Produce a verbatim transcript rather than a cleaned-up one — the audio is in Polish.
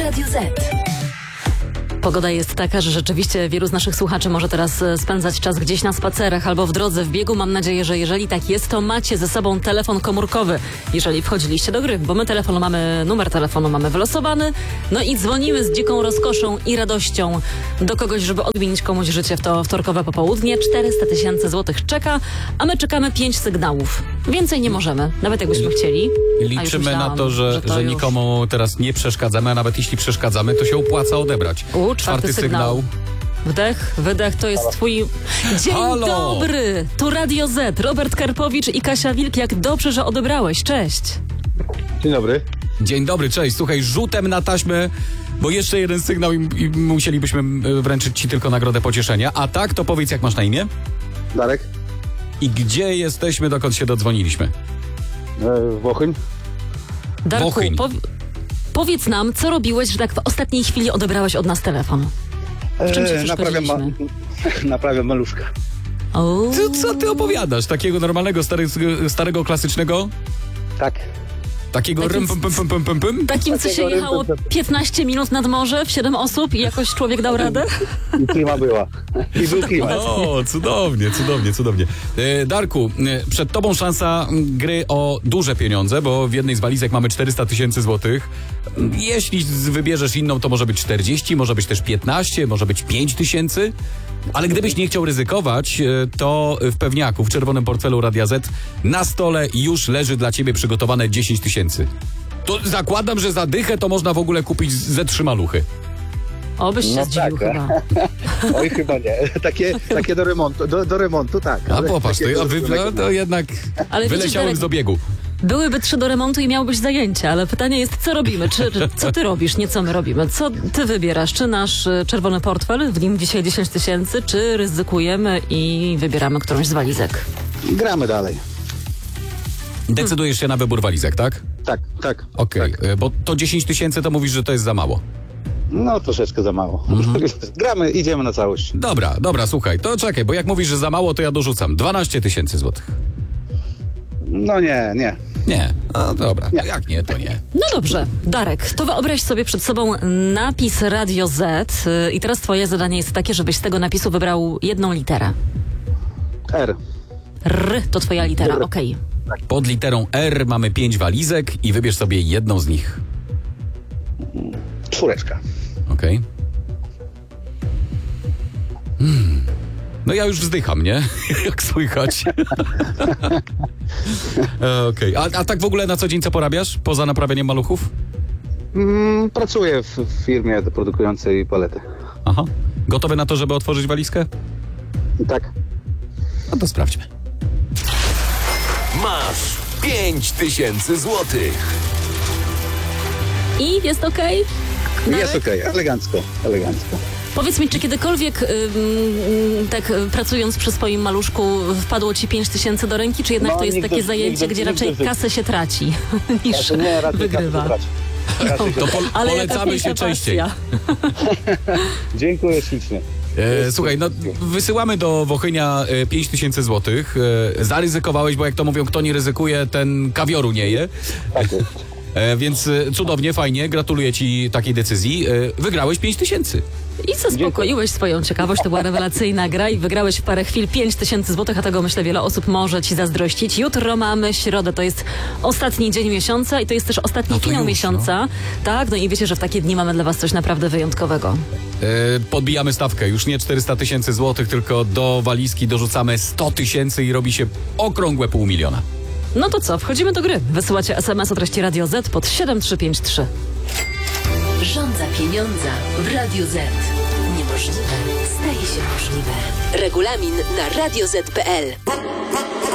Radio Z. Pogoda jest taka, że rzeczywiście wielu z naszych słuchaczy może teraz spędzać czas gdzieś na spacerach albo w drodze, w biegu. Mam nadzieję, że jeżeli tak jest, to macie ze sobą telefon komórkowy, jeżeli wchodziliście do gry, bo my telefon mamy, numer telefonu mamy wylosowany, no i dzwonimy z dziką rozkoszą i radością do kogoś, żeby odmienić komuś życie w to wtorkowe popołudnie. czterysta tysięcy złotych czeka, a my czekamy pięć sygnałów. Więcej nie możemy, nawet jakbyśmy chcieli. Liczymy na to, że, że, to że nikomu teraz nie przeszkadzamy, a nawet jeśli przeszkadzamy, to się opłaca odebrać. U, czwarty, czwarty sygnał. sygnał. Wdech, wydech, to jest twój... Dzień Halo. dobry! Tu Radio Z, Robert Karpowicz i Kasia Wilk. Jak dobrze, że odebrałeś. Cześć. Dzień dobry. Dzień dobry, cześć. Słuchaj, rzutem na taśmę, bo jeszcze jeden sygnał i, i musielibyśmy wręczyć ci tylko nagrodę pocieszenia. A tak, to powiedz, jak masz na imię? Darek. I gdzie jesteśmy, dokąd się dodzwoniliśmy? E, Wochyn. Darku, Wochyn. Po... powiedz nam, co robiłeś, że tak w ostatniej chwili odebrałeś od nas telefon? W czym się E, naprawiam, ma... naprawiam maluszka. O. Co, co ty opowiadasz? Takiego normalnego, starego, starego klasycznego? Tak. Takiego Takim- rym, pum, pum, pum, pum, pum, pum? Takim, co się Takiego jechało rynku- piętnaście minut nad morze w siedem osób i jakoś człowiek dał radę? I klima była. I był klimat. O, cudownie, cudownie, cudownie. E, Darku, e, przed tobą szansa m, gry o duże pieniądze, bo w jednej z walizek mamy czterysta tysięcy złotych. Jeśli z- wybierzesz inną, to może być czterdzieści, może być też piętnaście, może być pięć tysięcy. Ale gdybyś nie chciał ryzykować, e, to w pewniaku, w czerwonym portfelu Radia Z, na stole już leży dla ciebie przygotowane dziesięć tysięcy. To zakładam, że za dychę to można w ogóle kupić ze trzy maluchy. Obyś się No zdziwił tak, chyba. Oj, chyba nie. Takie, takie do remontu, do, do remontu, tak. A Ale popatrz, to, takie ja do- wy, do- no, to jednak Ale widzisz, wyleciałem Darek, z dobiegu. Byłyby trzy do remontu i miałbyś zajęcie, ale pytanie jest, co robimy? Czy, co ty robisz, nie co my robimy? Co ty wybierasz? Czy nasz y, czerwony portfel, w nim dzisiaj dziesięć tysięcy, czy ryzykujemy i wybieramy którąś z walizek? Gramy dalej. Decydujesz się na wybór walizek, tak? Tak, tak. Okej, Tak. e, bo to dziesięć tysięcy to mówisz, że to jest za mało. No, troszeczkę za mało. Mhm. Gramy, idziemy na całość. Dobra, dobra, słuchaj, to czekaj, bo jak mówisz, że za mało, to ja dorzucam. dwanaście tysięcy złotych. No nie, nie. Nie, no dobra, Nie. jak nie, to nie. No dobrze, Darek, to wyobraź sobie przed sobą napis Radio Z y, i teraz twoje zadanie jest takie, żebyś z tego napisu wybrał jedną literę. R. R to twoja litera, Dobra. okej. Pod literą R mamy pięć walizek i wybierz sobie jedną z nich. Czwóreczka. Okej. Hmm. No ja już wzdycham, nie? Jak słychać. E, Okej, a, a tak w ogóle na co dzień co porabiasz? Poza naprawianiem maluchów? Mm, pracuję w, w firmie produkującej palety. Aha. Gotowy na to, żeby otworzyć walizkę? Tak. No to sprawdźmy. Masz pięć tysięcy złotych. I jest okej? Darek? Jest okej, elegancko, elegancko. Powiedz mi, czy kiedykolwiek ym, ym, tak y, pracując przy swoim maluszku wpadło ci pięć tysięcy do ręki, czy jednak No, to jest nigdy- takie zajęcie, nigdy- gdzie nigdy raczej w życiu. kasę się traci niż Raczej nie, raczej wygrywa? kasy nie traci. To po, Ale jaka polecamy piękna się częściej. pasja. Dziękuję ślicznie. E, słuchaj, no wysyłamy do Wochynia e, pięć tysięcy złotych. E, zaryzykowałeś, bo jak to mówią, kto nie ryzykuje, ten kawioru nie je. Tak jest. E, więc e, cudownie, fajnie, gratuluję ci takiej decyzji. E, wygrałeś pięć tysięcy. I zaspokoiłeś swoją ciekawość, to była rewelacyjna gra i wygrałeś w parę chwil pięć tysięcy złotych, a tego myślę wiele osób może ci zazdrościć. Jutro mamy środę, to jest ostatni dzień miesiąca i to jest też ostatni No to finał już, miesiąca. Tak, no i wiecie, że w takie dni mamy dla was coś naprawdę wyjątkowego. E, podbijamy stawkę, już nie czterysta tysięcy złotych, tylko do walizki dorzucamy sto tysięcy i robi się okrągłe pół miliona. No to co, wchodzimy do gry. Wysyłacie es em es o treści Radio Z pod siedem trzy pięć trzy. Rządza pieniądza w Radiu Z. Niemożliwe staje się możliwe. Regulamin na radio zet kropka pe el.